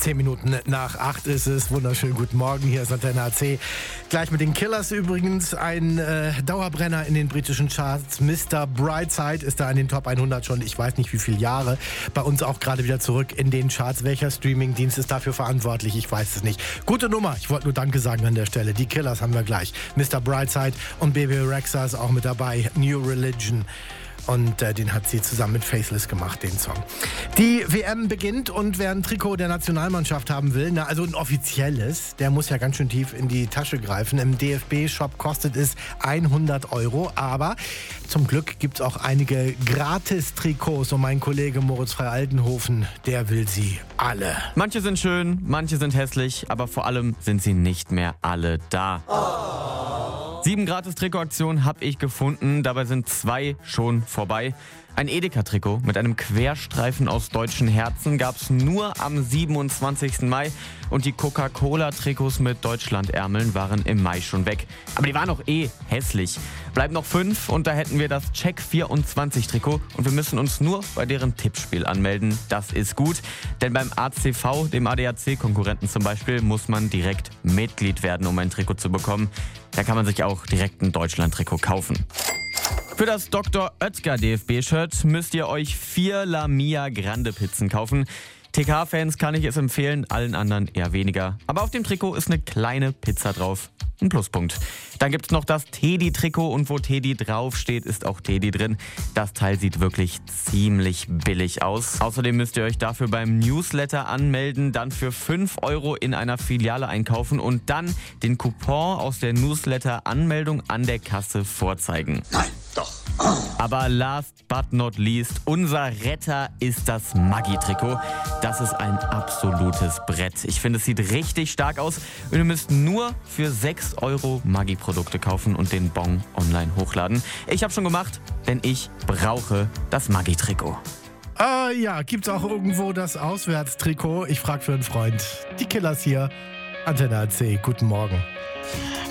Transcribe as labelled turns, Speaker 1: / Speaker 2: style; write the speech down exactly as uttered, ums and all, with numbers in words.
Speaker 1: Zehn Minuten nach acht ist es. Wunderschönen guten Morgen, hier ist Antenne A C. Gleich mit den Killers übrigens. Ein äh, Dauerbrenner in den britischen Charts. Mister Brightside ist da in den Top hundert schon, ich weiß nicht wie viele Jahre. Bei uns auch gerade wieder zurück in den Charts. Welcher Streamingdienst ist dafür verantwortlich? Ich weiß es nicht. Gute Nummer. Ich wollte nur Danke sagen an der Stelle. Die Killers haben wir gleich. Mister Brightside und Bebe Rexha ist auch mit dabei. New Religion. Und äh, den hat sie zusammen mit Faithless gemacht, den Song. Die W M beginnt und wer ein Trikot der Nationalmannschaft haben will, na, also ein offizielles, der muss ja ganz schön tief in die Tasche greifen. Im D F B-Shop kostet es hundert Euro, aber zum Glück gibt es auch einige Gratis-Trikots und mein Kollege Moritz Frey-Altenhofen, der will sie alle.
Speaker 2: Manche sind schön, manche sind hässlich, aber vor allem sind sie nicht mehr alle da. Oh. Sieben Gratis-Trikot-Aktionen habe ich gefunden, dabei sind zwei schon vorbei. Ein Edeka-Trikot mit einem Querstreifen aus deutschen Herzen gab es nur am siebenundzwanzigsten Mai und die Coca-Cola-Trikots mit Deutschlandärmeln waren im Mai schon weg. Aber die waren auch eh hässlich. Bleiben noch fünf und da hätten wir das Check vierundzwanzig-Trikot und wir müssen uns nur bei deren Tippspiel anmelden. Das ist gut, denn beim A C V, dem A D A C-Konkurrenten zum Beispiel, muss man direkt Mitglied werden, um ein Trikot zu bekommen. Da kann man sich auch direkt ein Deutschland-Trikot kaufen. Für das Doktor Oetker D F B-Shirt müsst ihr euch vier La Mia Grande Pizzen kaufen. T K-Fans kann ich es empfehlen, allen anderen eher weniger. Aber auf dem Trikot ist eine kleine Pizza drauf. Ein Pluspunkt. Dann gibt's noch das Teddy-Trikot und wo Teddy draufsteht, ist auch Teddy drin. Das Teil sieht wirklich ziemlich billig aus. Außerdem müsst ihr euch dafür beim Newsletter anmelden, dann für fünf Euro in einer Filiale einkaufen und dann den Coupon aus der Newsletter-Anmeldung an der Kasse vorzeigen.
Speaker 3: Nein, doch.
Speaker 2: Aber last but not least, unser Retter ist das Maggi-Trikot. Das ist ein absolutes Brett. Ich finde, es sieht richtig stark aus und ihr müsst nur für sechs Euro Maggi-Produkte kaufen und den Bon online hochladen. Ich habe schon gemacht, denn ich brauche das Maggi-Trikot.
Speaker 1: Ah ja, gibt's auch irgendwo das Auswärtstrikot? Ich frage für einen Freund. Die Killers hier, Antenne A C, guten Morgen.